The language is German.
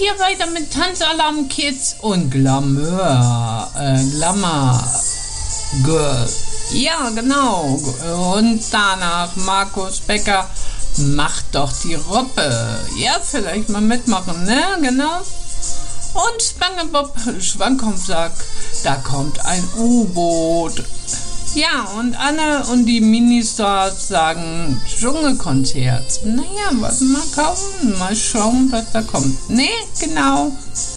hier weiter mit Tanzalarm Kids und Glamour Girl. Ja, genau. Und danach Markus Becker, macht doch die Robbe. Ja, vielleicht mal mitmachen, ne? Genau. Und SpongeBob Schwammkopf sagt, da kommt ein U-Boot. Ja, und Anne und die Ministars sagen Dschungelkonzert. Naja, was mal kaufen, mal schauen, was da kommt. Ne, genau.